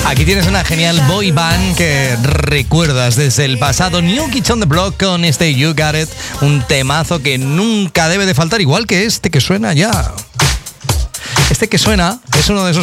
Aquí tienes una genial boy band que recuerdas desde el pasado. New Kids on the Block con este You Got It, un temazo que nunca debe de faltar, igual que este que suena ya. Este que suena es uno de esos